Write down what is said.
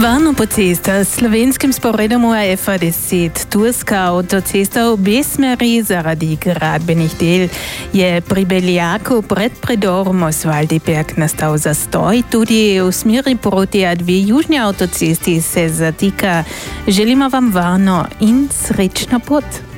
Varno po cestah s slovenskim sporedom UAF-10 turska avtocesta v obe smeri zaradi gradbenih del je pri Beljaku pred predorom Oswaldiberg nastal zastoj. Tudi v smeri proti A2 južni avtocesti se zatika. Želimo vam varno in srečno pot.